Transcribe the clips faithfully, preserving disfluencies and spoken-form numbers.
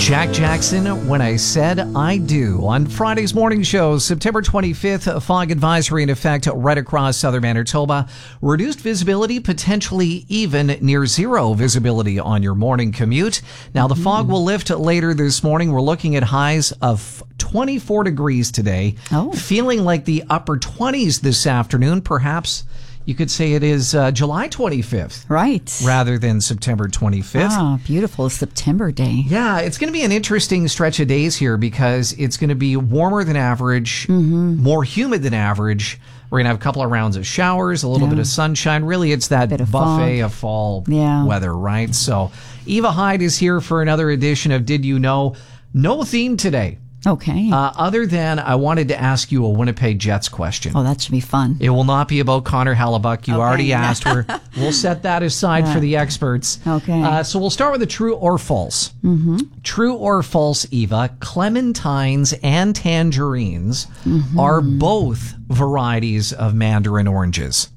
Jack Jackson, When I Said I Do. On Friday's morning show, September twenty-fifth, a fog advisory in effect right across southern Manitoba. Reduced visibility, potentially even near zero visibility on your morning commute. Now, the fog will lift later this morning. We're looking at highs of twenty-four degrees today. Oh. Feeling like the upper twenties this afternoon. Perhaps you could say it is uh, July twenty-fifth. Right. Rather than September twenty-fifth. Ah, beautiful September day. Yeah, it's going to be an interesting stretch of days here because it's going to be warmer than average, mm-hmm. more humid than average. We're going to have a couple of rounds of showers, a little yeah. bit of sunshine. Really, it's that bit of buffet fog. of fall yeah. weather, right? So Eva Hyde is here for another edition of Did You Know? No theme today. Okay. Uh, other than I wanted to ask you a Winnipeg Jets question. Oh, that should be fun. It will not be about Connor Hellebuck. You okay. already asked. We're, we'll set that aside yeah. for the experts. Okay. Uh, so we'll start with the true or false. Mm-hmm. True or false, Eva, clementines and tangerines mm-hmm. are both varieties of mandarin oranges.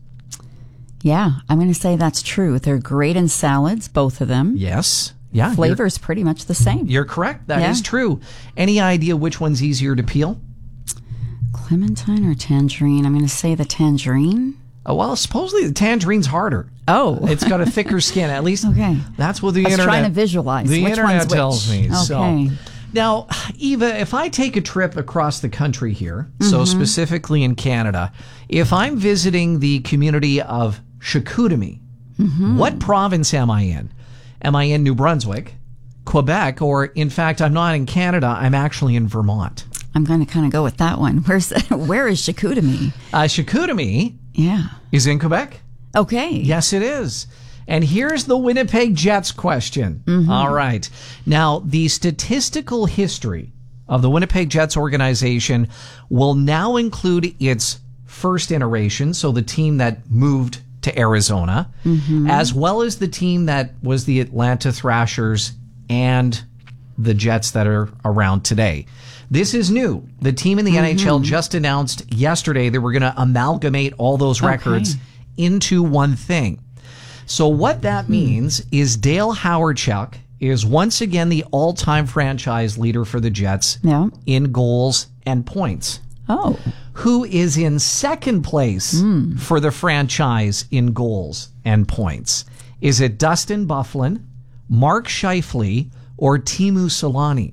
Yeah, I'm going to say that's true. They're great in salads, both of them. Yes. Yeah. Flavor's pretty much the same. You're correct. That yeah. is true. Any idea which one's easier to peel? Clementine or tangerine? I'm going to say the tangerine. Oh, well, supposedly the tangerine's harder. Oh. It's got a thicker skin. At least okay. that's what the I was internet... trying to visualize the which internet one's tells which. me. Okay. So, now, Eva, if I take a trip across the country here, mm-hmm. so specifically in Canada, if I'm visiting the community of Chicoutimi, mm-hmm. what province am I in? Am I in New Brunswick, Quebec, or in fact, I'm not in Canada, I'm actually in Vermont? I'm going to kind of go with that one. Where's Where is Chicoutimi? Uh, Chicoutimi yeah. is in Quebec. Okay. Yes, it is. And here's the Winnipeg Jets question. Mm-hmm. All right. Now, the statistical history of the Winnipeg Jets organization will now include its first iteration, so the team that moved to Arizona, mm-hmm. as well as the team that was the Atlanta Thrashers and the Jets that are around today. This is new. The team in the mm-hmm. N H L just announced yesterday that we're going to amalgamate all those records okay. into one thing. So what that mm. means is Dale Hawerchuk is once again the all-time franchise leader for the Jets yeah. in goals and points. Oh. Who is in second place mm. for the franchise in goals and points? Is it Dustin Byfuglien, Mark Scheifele, or Teemu Selanne?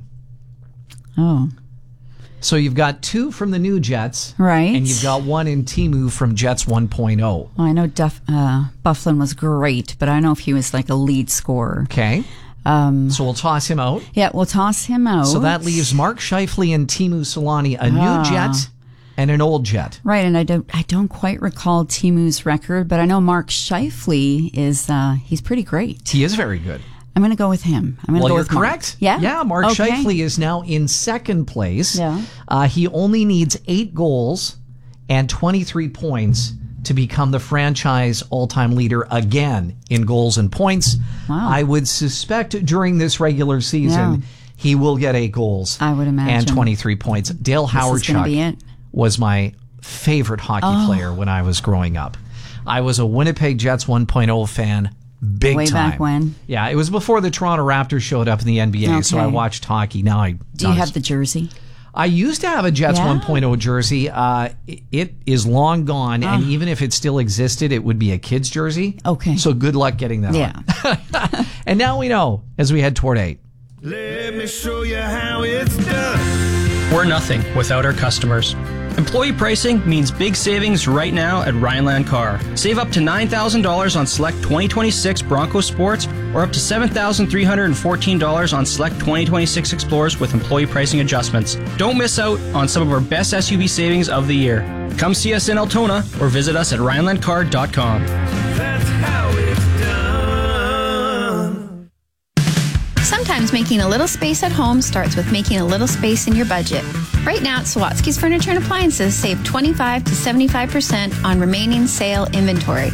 Oh. So you've got two from the new Jets. Right. And you've got one in Teemu from Jets one point oh. Well, I know Duff, uh, Byfuglien was great, but I don't know if he was like a lead scorer. Okay. Um, so we'll toss him out. Yeah, we'll toss him out. So that leaves Mark Scheifele and Teemu Selanne, a ah. new Jet and an old Jet. Right, and I don't I don't quite recall Teemu's record, but I know Mark Scheifele is uh, he's pretty great. He is very good. I'm going to go with him. I'm going to well, go you're with Mark. correct. Yeah? Yeah, Mark okay. Scheifele is now in second place. Yeah. Uh, he only needs eight goals and twenty-three points to become the franchise all-time leader again in goals and points. Wow. I would suspect during this regular season, yeah. he will get eight goals I would imagine. and twenty-three points. Dale Hawerchuk was my favorite hockey oh. player when I was growing up. I was a Winnipeg Jets one point oh fan. Big Way time. back when? Yeah, it was before the Toronto Raptors showed up in the N B A, okay. so I watched hockey. Now I Do you have the jersey? I used to have a Jets yeah. one point oh jersey. Uh, it, it is long gone, oh. and even if it still existed, it would be a kid's jersey. Okay. So good luck getting that yeah. on. And now we know as we head toward eight. Let me show you how it's done. We're nothing without our customers. Employee pricing means big savings right now at Rhineland Car. Save up to nine thousand dollars on select twenty twenty-six Bronco Sports or up to seven thousand three hundred fourteen dollars on select twenty twenty-six Explorers with employee pricing adjustments. Don't miss out on some of our best S U V savings of the year. Come see us in Altona or visit us at rhineland car dot com. That's how it's done. Sometimes making a little space at home starts with making a little space in your budget. Right now at Sawatsky's Furniture and Appliances, save twenty-five to seventy-five percent on remaining sale inventory.